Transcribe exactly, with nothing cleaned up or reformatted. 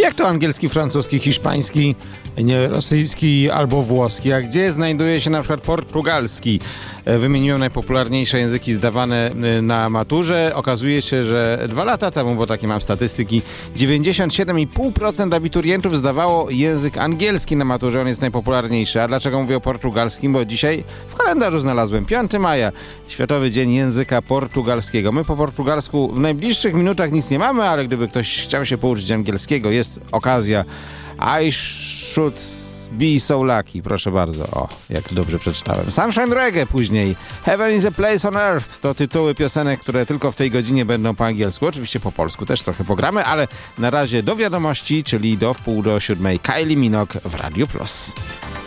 Jak to angielski, francuski, hiszpański, nie rosyjski albo włoski? A gdzie znajduje się na przykład portugalski? Wymieniłem najpopularniejsze języki zdawane na maturze. Okazuje się, że dwa lata temu, bo takie mam statystyki, dziewięćdziesiąt siedem i pół procent abiturientów zdawało język angielski na maturze. On jest najpopularniejszy. A dlaczego mówię o portugalskim? Bo dzisiaj w kalendarzu znalazłem piątego maja, Światowy Dzień Języka Portugalskiego. My po portugalsku w najbliższych minutach nic nie mamy, ale gdyby ktoś chciał się pouczyć angielskiego, jest okazja. I should be so lucky. Proszę bardzo. O, jak dobrze przeczytałem. Sunshine Reggae później. Heaven is a place on earth. To tytuły piosenek, które tylko w tej godzinie będą po angielsku. Oczywiście po polsku też trochę pogramy, ale na razie do wiadomości, czyli do wpół do siódmej. Kylie Minogue w Radio Plus.